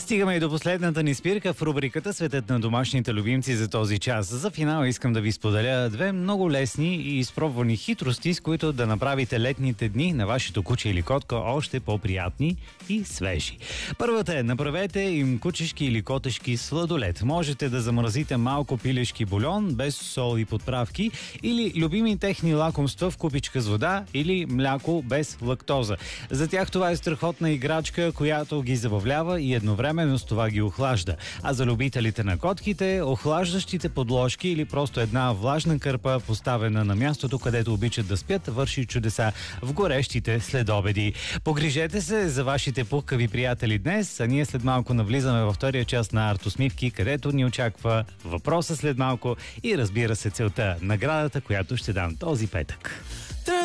Стигаме и до последната ни спирка в рубриката "Светът на домашните любимци" за този час. За финал искам да ви споделя две много лесни и изпробвани хитрости, с които да направите летните дни на вашето куче или котка още по-приятни и свежи. Първата е: направете им кучешки или котешки сладолед. Можете да замразите малко пилешки бульон без сол и подправки, или любими техни лакомства в купичка с вода, или мляко без лактоза. За тях това е страхотна играчка, която ги забавлява и едновременно с това ги охлажда. А за любителите на котките, охлаждащите подложки или просто една влажна кърпа, поставена на мястото, където обичат да спят, върши чудеса в горещите следобеди. Погрижете се за вашите пухкави приятели днес, а ние след малко навлизаме във втория част на Артусмивки, където ни очаква въпроса след малко и, разбира се, целта, наградата, която ще дам този петък.